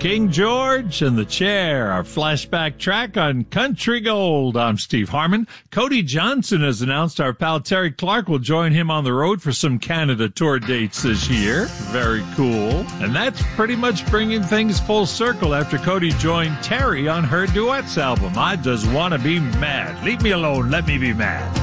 King George and the Chair, our flashback track on Country Gold. I'm Steve Harmon. Cody Johnson has announced our pal Terry Clark will join him on the road for some Canada tour dates this year. Very cool. And that's pretty much bringing things full circle after Cody joined Terry on her duets album, I Just Wanna Be Mad. Leave me alone, let me be mad.